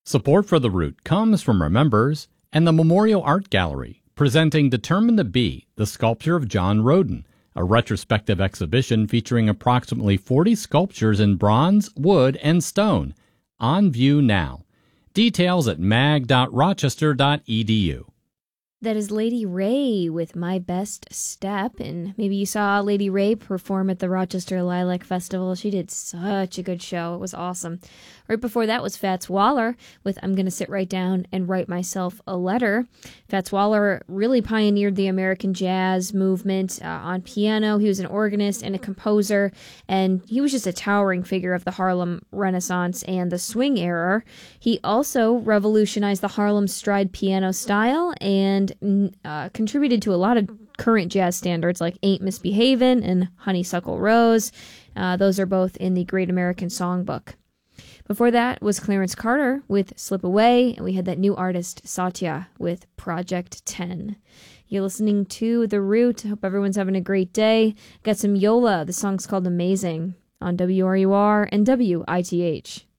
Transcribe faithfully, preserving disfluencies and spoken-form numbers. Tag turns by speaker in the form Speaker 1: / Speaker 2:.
Speaker 1: Support for The Root comes from our members and the Memorial Art Gallery, presenting Determined to Be, the sculpture of John Roden, a retrospective exhibition featuring approximately forty sculptures in bronze, wood, and stone. On view now. Details at mag dot rochester dot e d u.
Speaker 2: That is Lady Ray with My Best Step, and maybe you saw Lady Ray perform at the Rochester Lilac Festival. She did such a good show. It was awesome. Right before that was Fats Waller with I'm Gonna Sit Right Down and Write Myself a Letter. Fats Waller really pioneered the American jazz movement uh, on piano. He was an organist and a composer, and he was just a towering figure of the Harlem Renaissance and the swing era. He also revolutionized the Harlem stride piano style and uh, contributed to a lot of current jazz standards like Ain't Misbehavin' and Honeysuckle Rose. Uh, those are both in the Great American Songbook. Before that was Clarence Carter with Slip Away, and we had that new artist, Satya, with Project ten. You're listening to The Root. Hope everyone's having a great day. Got some Yola. The song's called Amazing on W R U R and W I T H.